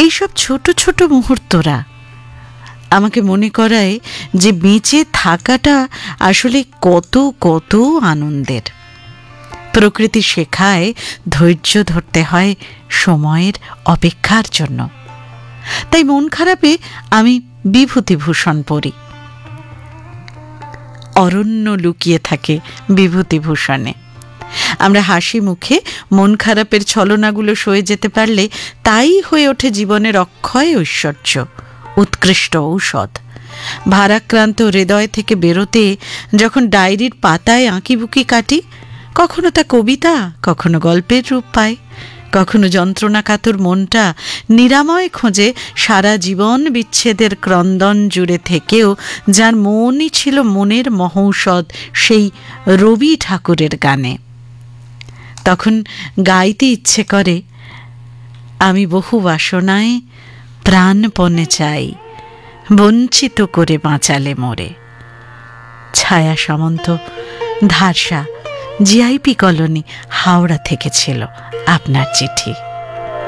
এইসব ছোট ছোট মুহূর্তরা আমাকে মনে করায় যে বেঁচে থাকাটা আসলে কত কত আনন্দের। প্রকৃতি শেখায় ধৈর্য ধরতে হয় সময়ের অপেক্ষার জন্য। তাই মন খারাপে আমি বিভূতিভূষণ পড়ি। অরণ্য লুকিয়ে থাকে বিভূতিভূষণে। আমরা হাসি মুখে মন খারাপের ছলনাগুলো সয়ে যেতে পারলে তাই হয়ে ওঠে জীবনের অক্ষয় ঐশ্বর্য, উৎকৃষ্ট ঔষধ। ভারাক্রান্ত হৃদয় থেকে বেরোতে যখন ডায়েরির পাতায় আঁকিবুকি কাটি, কখনো তা কবিতা, কখনো গল্পের রূপ পায়, কখনো যন্ত্রণাকাতর মনটা নিরাময় খোঁজে সারা জীবন বিচ্ছেদের ক্রন্দন জুড়ে থেকেও যার মনই ছিল মনের মহৌষধ, সেই রবি ঠাকুরের গানে। তখন গাইতে ইচ্ছে করে, আমি বহু বাসনায় প্রাণপণে চাই, বঞ্চিত করে বাঁচালে মোরে। ছায়া সামন্ত, ধারসা, জিআইপি কলোনি, হাওড়া থেকে ছিল আপনার চিঠি।